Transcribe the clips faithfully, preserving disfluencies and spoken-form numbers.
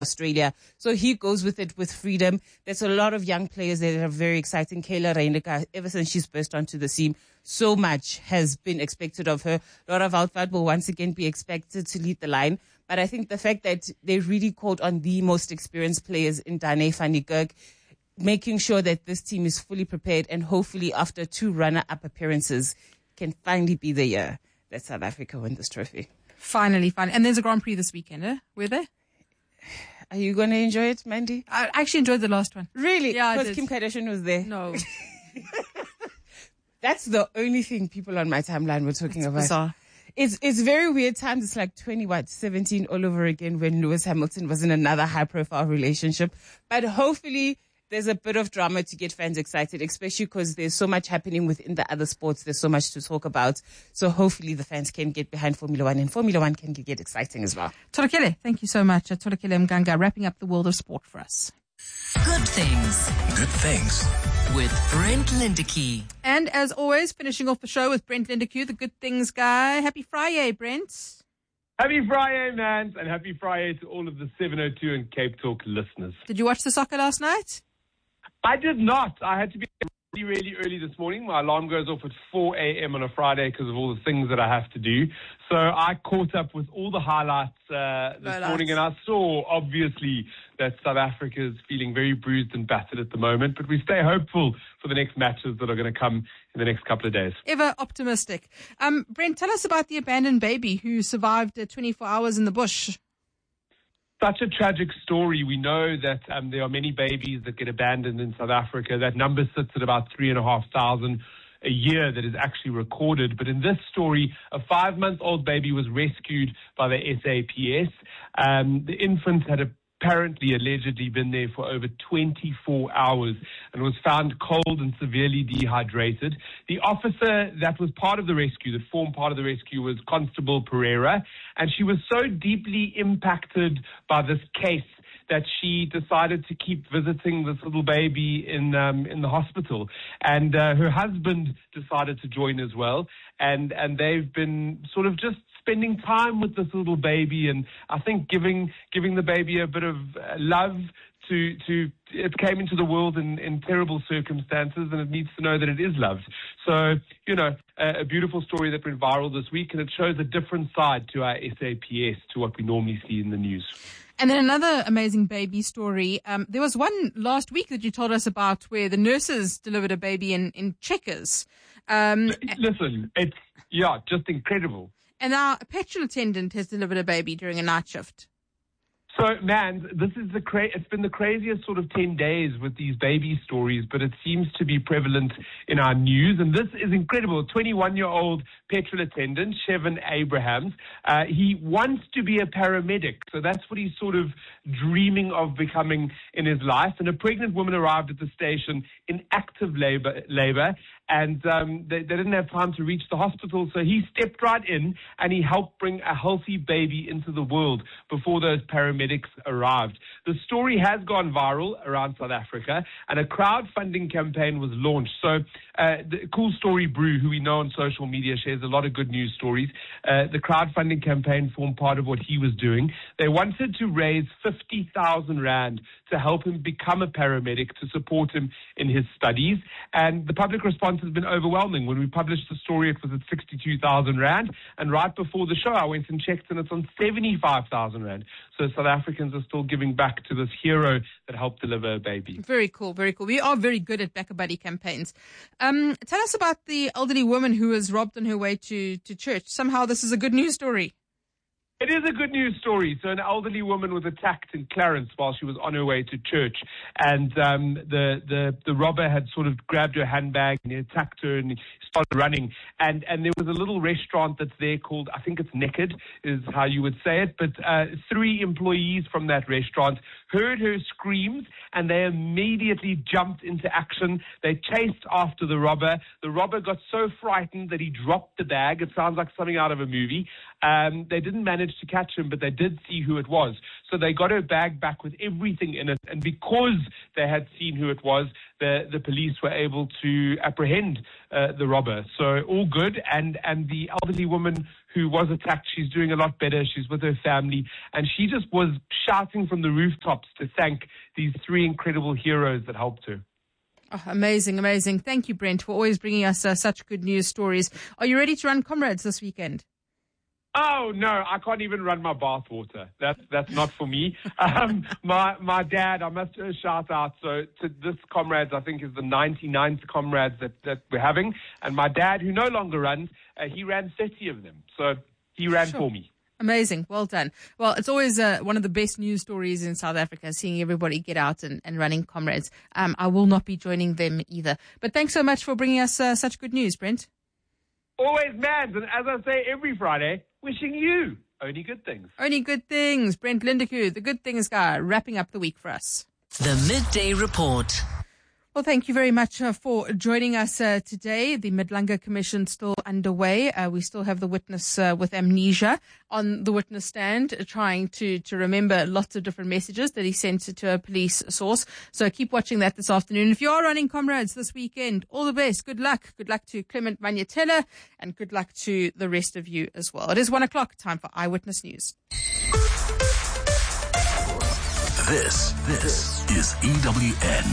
Australia. So he goes with it with freedom. There's a lot of young players there that are very exciting. Kayla Reyneka, ever since she's burst onto the scene, so much has been expected of her. Laura Woutvaart will once again be expected to lead the line. But I think the fact that they really called on the most experienced players in Dane van der Kerk, making sure that this team is fully prepared and hopefully after two runner-up appearances can finally be the year that South Africa win this trophy. Finally, finally. And there's a Grand Prix this weekend, eh? Were there? Are you going to enjoy it, Mandy? I actually enjoyed the last one. Really? Yeah, because Kim Kardashian was there. No. That's the only thing people on my timeline were talking That's about. Bizarre. It's it's very weird times. It's like twenty, what, seventeen all over again when Lewis Hamilton was in another high-profile relationship. But hopefully there's a bit of drama to get fans excited, especially because there's so much happening within the other sports. There's so much to talk about. So hopefully the fans can get behind Formula One, and Formula One can get exciting as well. Tolakele, thank you so much. Tolakele Mganga, wrapping up the world of sport for us. Good things. Good things. With Brent Lindeque. And as always, finishing off the show with Brent Lindeque, the good things guy. Happy Friday, Brent. Happy Friday, man, and happy Friday to all of the seven oh two and Cape Talk listeners. Did you watch the soccer last night? I did not. I had to be really, really early this morning. My alarm goes off at four a.m. on a Friday because of all the things that I have to do. So I caught up with all the highlights uh, this highlights. morning, and I saw, obviously, that South Africa is feeling very bruised and battered at the moment. But we stay hopeful for the next matches that are going to come in the next couple of days. Ever optimistic. Um, Brent, tell us about the abandoned baby who survived uh, twenty-four hours in the bush. Such a tragic story. We know that um, there are many babies that get abandoned in South Africa. That number sits at about three and a half thousand a year that is actually recorded. But in this story, a five-month-old baby was rescued by the S A P S. Um, the infant had apparently, allegedly been there for over twenty-four hours and was found cold and severely dehydrated. The officer that was part of the rescue, that formed part of the rescue, was Constable Pereira, and she was so deeply impacted by this case that she decided to keep visiting this little baby in um, in the hospital. And uh, her husband decided to join as well. And, and they've been sort of just spending time with this little baby, and I think giving giving the baby a bit of uh, love to to it came into the world in, in terrible circumstances, and it needs to know that it is loved. So, you know, a, a beautiful story that went viral this week, and it shows a different side to our S A P S to what we normally see in the news. And then another amazing baby story. Um, there was one last week that you told us about where the nurses delivered a baby in, in Checkers. Um, Listen, it's, yeah, just incredible. And now a petrol attendant has delivered a baby during a night shift. So, man, this is the cra- it's been the craziest sort of ten days with these baby stories, but it seems to be prevalent in our news. And this is incredible. twenty-one-year-old petrol attendant, Shevin Abrahams, uh, he wants to be a paramedic. So that's what he's sort of dreaming of becoming in his life. And a pregnant woman arrived at the station in active labor, labor and um, they, they didn't have time to reach the hospital. So he stepped right in and he helped bring a healthy baby into the world before those paramedics arrived. The story has gone viral around South Africa, and a crowdfunding campaign was launched. So uh, the Cool Story Brew, who we know on social media, shares a lot of good news stories. Uh, the crowdfunding campaign formed part of what he was doing. They wanted to raise fifty thousand rand to help him become a paramedic, to support him in his studies. And the public response has been overwhelming. When we published the story, it was at sixty-two thousand rand. And right before the show, I went and checked, and it's on seventy-five thousand rand. So South Africans are still giving back to this hero that helped deliver a baby. Very cool, very cool. We are very good at Backer Buddy campaigns. Um, tell us about the elderly woman who was robbed on her way to, to church. Somehow this is a good news story. It is a good news story. So an elderly woman was attacked in Clarence while she was on her way to church. And um, the, the, the robber had sort of grabbed her handbag and he attacked her and he started running. And, and there was a little restaurant that's there called, I think it's Naked, is how you would say it. But uh, three employees from that restaurant heard her screams and they immediately jumped into action. They chased after the robber. The robber got so frightened that he dropped the bag. It sounds like something out of a movie. Um, they didn't manage manage to catch him, but they did see who it was. So they got her bag back with everything in it. And because they had seen who it was, the, the police were able to apprehend uh, the robber. So all good. And, and the elderly woman who was attacked, she's doing a lot better. She's with her family. And she just was shouting from the rooftops to thank these three incredible heroes that helped her. Oh, amazing, amazing. Thank you, Brent, for always bringing us uh, such good news stories. Are you ready to run Comrades this weekend? Oh, no, I can't even run my bathwater. That's that's not for me. Um, my my dad, I must do a shout out. So to this Comrades, I think is the ninety-ninth Comrades that, that we're having. And my dad, who no longer runs, uh, he ran thirty of them. So he ran sure. for me. Amazing. Well done. Well, it's always uh, one of the best news stories in South Africa, seeing everybody get out and, and running Comrades. Um, I will not be joining them either. But thanks so much for bringing us uh, such good news, Brent. Always, man. And as I say every Friday, wishing you only good things. Only good things. Brent Lindekoe, the good things guy, wrapping up the week for us. The Midday Report. Well, thank you very much uh, for joining us uh, today. The Madlanga Commission still underway. Uh, we still have the witness uh, with amnesia on the witness stand, uh, trying to, to remember lots of different messages that he sent to a police source. So keep watching that this afternoon. If you are running Comrades this weekend, all the best. Good luck. Good luck to Clement Manyatela, and good luck to the rest of you as well. It is one o'clock. Time for Eyewitness News. This, this is E W N.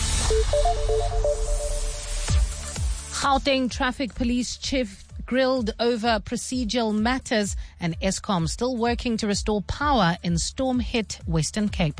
Gauteng Traffic Police Chief grilled over procedural matters, and Eskom still working to restore power in storm-hit Western Cape.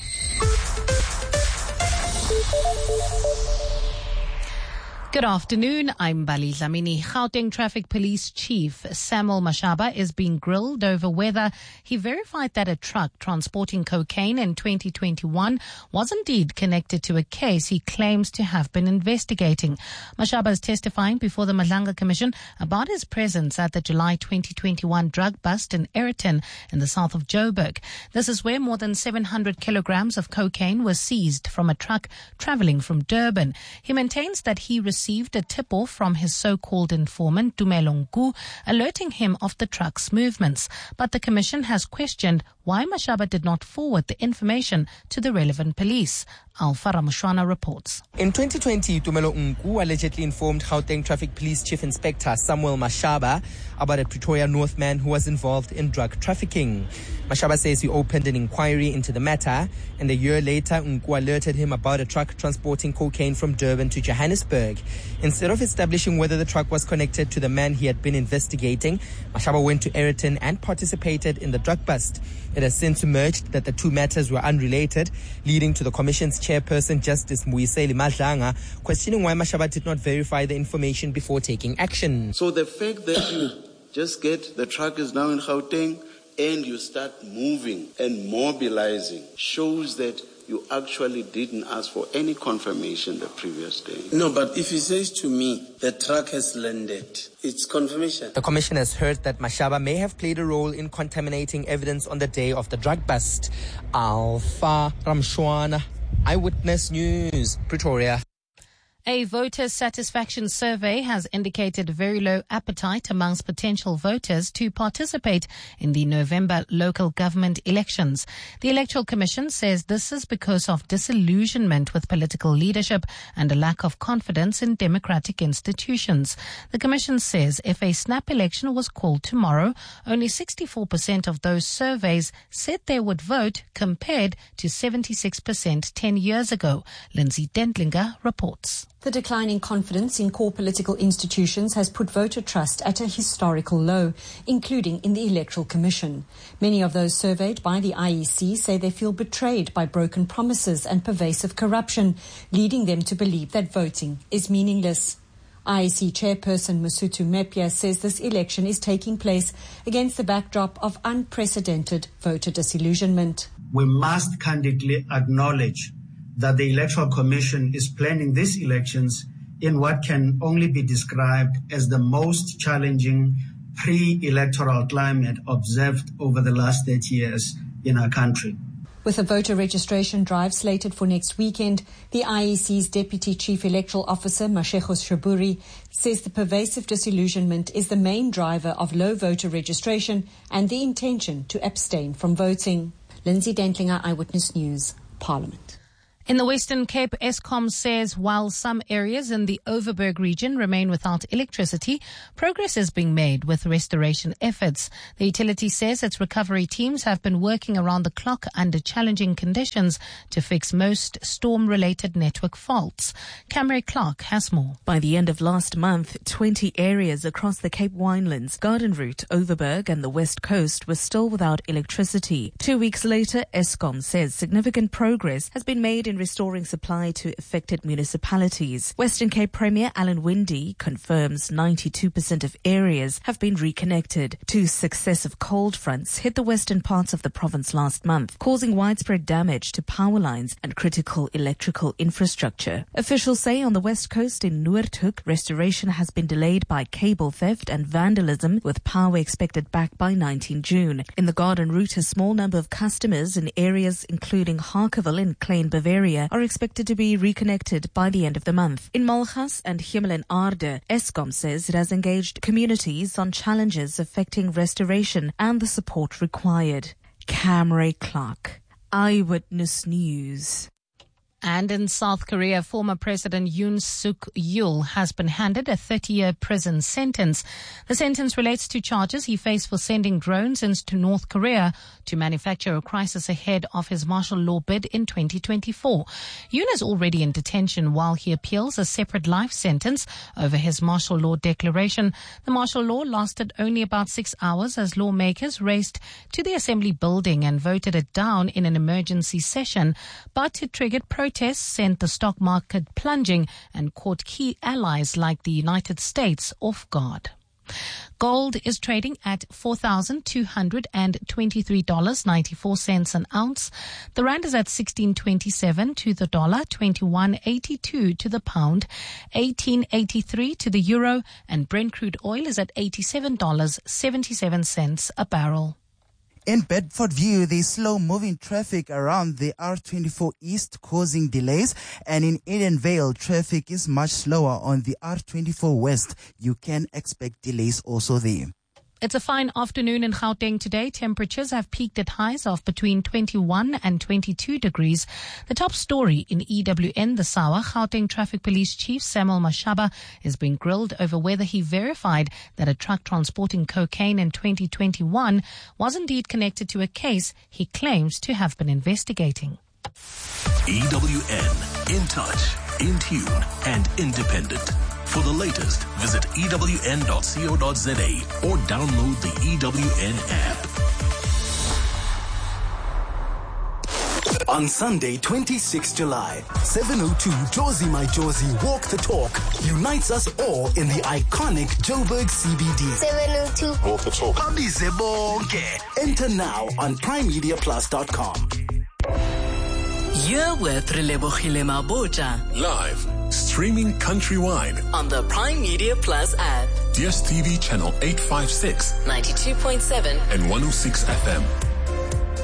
Good afternoon, I'm Bali Dlamini. Gauteng Traffic Police Chief Samuel Mashaba is being grilled over whether he verified that a truck transporting cocaine in twenty twenty-one was indeed connected to a case he claims to have been investigating. Mashaba is testifying before the Madlanga Commission about his presence at the July twenty twenty-one drug bust in Ayrton in the south of Joburg. This is where more than seven hundred kilograms of cocaine was seized from a truck traveling from Durban. He maintains that he received received a tip-off from his so-called informant, Tumelo Nku, alerting him of the truck's movements. But the Commission has questioned why Mashaba did not forward the information to the relevant police. Alpha Ramushwana reports. In twenty twenty, Tumelo Nku allegedly informed Gauteng Traffic Police Chief Inspector Samuel Mashaba about a Pretoria North man who was involved in drug trafficking. Mashaba says he opened an inquiry into the matter, and a year later, Nku alerted him about a truck transporting cocaine from Durban to Johannesburg. Instead of establishing whether the truck was connected to the man he had been investigating, Mashaba went to Ayrton and participated in the drug bust. It has since emerged that the two matters were unrelated, leading to the Commission's chairperson, Justice Muyiseli Madlanga, questioning why Mashaba did not verify the information before taking action. So the fact that you just get the truck is now in Gauteng and you start moving and mobilizing shows that you actually didn't ask for any confirmation the previous day. No, but if he says to me, the truck has landed, it's confirmation. The Commission has heard that Mashaba may have played a role in contaminating evidence on the day of the drug bust. Alpha Ramshwana, Eyewitness News, Pretoria. A voter satisfaction survey has indicated very low appetite amongst potential voters to participate in the November local government elections. The Electoral Commission says this is because of disillusionment with political leadership and a lack of confidence in democratic institutions. The Commission says if a snap election was called tomorrow, only sixty-four percent of those surveys said they would vote compared to seventy-six percent ten years ago. Lindsay Dentlinger reports. The declining confidence in core political institutions has put voter trust at a historical low, including in the Electoral Commission. Many of those surveyed by the I E C say they feel betrayed by broken promises and pervasive corruption, leading them to believe that voting is meaningless. I E C Chairperson Masutu Mepia says this election is taking place against the backdrop of unprecedented voter disillusionment. We must candidly acknowledge that the Electoral Commission is planning these elections in what can only be described as the most challenging pre-electoral climate observed over the last thirty years in our country. With a voter registration drive slated for next weekend, the I E C's Deputy Chief Electoral Officer, Mashego Shaburi, says the pervasive disillusionment is the main driver of low voter registration and the intention to abstain from voting. Lindsay Dentlinger, Eyewitness News, Parliament. In the Western Cape, Eskom says while some areas in the Overberg region remain without electricity, progress is being made with restoration efforts. The utility says its recovery teams have been working around the clock under challenging conditions to fix most storm-related network faults. Camry Clark has more. By the end of last month, twenty areas across the Cape Winelands, Garden Route, Overberg and the West Coast were still without electricity. Two weeks later, Eskom says significant progress has been made in restoring supply to affected municipalities. Western Cape Premier Alan Winde confirms ninety-two percent of areas have been reconnected. Two successive cold fronts hit the western parts of the province last month, causing widespread damage to power lines and critical electrical infrastructure. Officials say on the west coast in Noordhoek, restoration has been delayed by cable theft and vandalism, with power expected back by nineteenth June. In the Garden Route, a small number of customers in areas including Harkerville in Klein Bavaria are expected to be reconnected by the end of the month. In Malgas and Himmel en Aarde, Eskom says it has engaged communities on challenges affecting restoration and the support required. Camry Clark, Eyewitness News. And in South Korea, former President Yoon Suk Yeol has been handed a thirty-year prison sentence. The sentence relates to charges he faced for sending drones into North Korea to manufacture a crisis ahead of his martial law bid in twenty twenty-four. Yoon is already in detention while he appeals a separate life sentence over his martial law declaration. The martial law lasted only about six hours as lawmakers raced to the assembly building and voted it down in an emergency session, but it triggered protests. Protests sent the stock market plunging and caught key allies like the United States off guard. Gold is trading at four thousand two hundred twenty-three dollars and ninety-four cents an ounce. The rand is at sixteen twenty-seven to the dollar, twenty-one eighty-two to the pound, eighteen eighty-three to the euro, and Brent crude oil is at eighty-seven dollars and seventy-seven cents a barrel. In Bedfordview, there's slow-moving traffic around the R twenty-four East causing delays, and in Edenvale, traffic is much slower on the R twenty-four West. You can expect delays also there. It's a fine afternoon in Gauteng today. Temperatures have peaked at highs of between twenty-one and twenty-two degrees. The top story in E W N The Sawa, Gauteng Traffic Police Chief Samuel Mashaba is being grilled over whether he verified that a truck transporting cocaine in twenty twenty-one was indeed connected to a case he claims to have been investigating. E W N, in touch, in tune, and independent. For the latest, visit E W N dot co dot za or download the E W N app. On Sunday, twenty-sixth July, seven oh two Josie My Josie Walk the Talk unites us all in the iconic Joburg C B D. seven oh two Walk the Talk. Abize bonke. Enter now on prime media plus dot com. You're with Relebogile Mabocha. Live, streaming countrywide on the Prime Media Plus app. D S T V channel eight fifty-six, ninety-two point seven, and one oh six F M.